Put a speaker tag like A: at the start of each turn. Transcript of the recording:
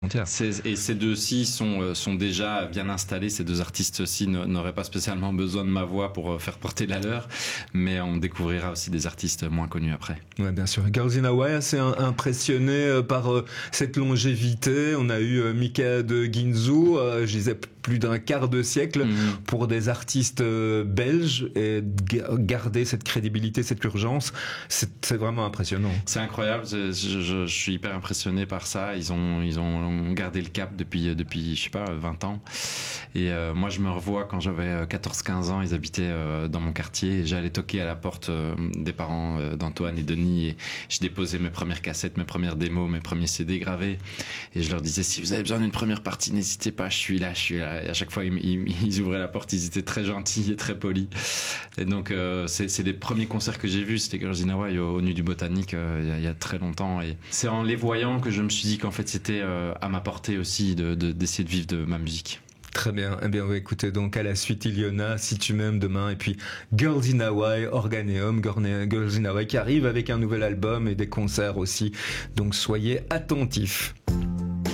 A: Et ces deux-ci sont déjà bien installés. Ces deux artistes-ci n'auraient pas spécialement besoin de ma voix pour faire porter la leur, mais on découvrira aussi des artistes moins connus après.
B: Ouais, bien sûr. Girls in Hawaii, assez impressionné par cette longévité. On a eu Mika de Ginzu, je disais plus d'un quart de siècle pour des artistes belges, et garder cette crédibilité, cette urgence, c'est vraiment impressionnant.
A: C'est incroyable. Je suis hyper impressionné par ça. Ils ont gardé le cap depuis je sais pas 20 ans. Et moi je me revois quand j'avais 14-15 ans, ils habitaient dans mon quartier et j'allais toquer à la porte des parents d'Antoine et Denis et je déposais mes premières cassettes, mes premières démos, mes premiers CD gravés et je leur disais si vous avez besoin d'une première partie, n'hésitez pas, je suis là. Et à chaque fois ils ouvraient la porte, ils étaient très gentils et très polis. Et donc c'est les premiers concerts que j'ai vus, c'était Girls in Hawaii au Nu du Botanique il y a très longtemps et c'est en les voyant que je me suis dit qu'en fait c'était à ma portée aussi d'essayer de vivre de ma musique.
B: Très bien. Eh bien, on va écouter donc à la suite Iliona, Si tu m'aimes demain, et puis Girls in Hawaii, Organeum, Girls in Hawaii qui arrive avec un nouvel album et des concerts aussi. Donc soyez attentifs.